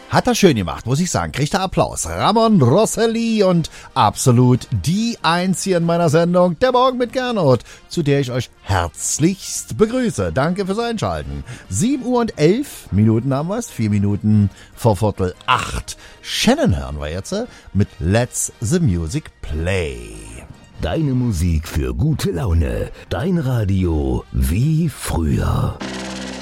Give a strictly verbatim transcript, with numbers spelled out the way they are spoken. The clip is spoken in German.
Hat er schön gemacht, muss ich sagen. Kriegt er Applaus. Ramon Rosselli und absolut die Eins hier in meiner Sendung, der Morgen mit Gernot, zu der ich euch herzlichst begrüße. Danke fürs Einschalten. sieben Uhr und elf Minuten haben wir es. Vier Minuten vor Viertel acht. Shannon hören wir jetzt mit Let's the Music Play. Deine Musik für gute Laune. Dein Radio wie früher.